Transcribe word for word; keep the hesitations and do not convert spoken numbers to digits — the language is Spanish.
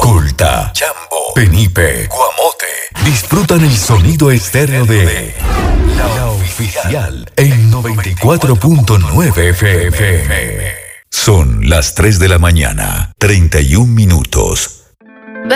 Colta, Chambo, Penipe, Guamote. Disfrutan el sonido estéreo de La Oficial en noventa y cuatro punto nueve F M. Son las tres de la mañana, treinta y un minutos.